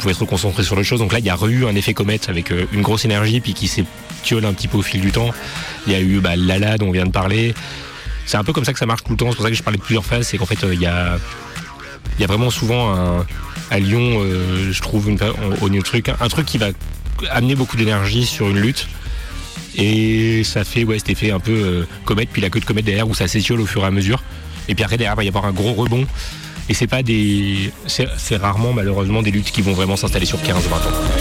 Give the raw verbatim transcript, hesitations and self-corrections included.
pouvait se reconcentrer sur autre chose. Donc là, il y a eu un effet comète avec euh, une grosse énergie, puis qui s'étiole un petit peu au fil du temps. Il y a eu bah, Lala dont on vient de parler. C'est un peu comme ça que ça marche tout le temps. C'est pour ça que je parlais de plusieurs phases. C'est qu'en fait, euh, il y a, il y a vraiment souvent un, à Lyon, euh, je trouve une, au niveau truc, un truc qui va amener beaucoup d'énergie sur une lutte. Et ça fait ouais, cet effet un peu euh, comète, puis la queue de comète derrière où ça s'étiole au fur et à mesure. Et puis après, derrière, il va y avoir un gros rebond. Et c'est pas des. C'est, c'est rarement, malheureusement, des luttes qui vont vraiment s'installer sur quinze vingt ans.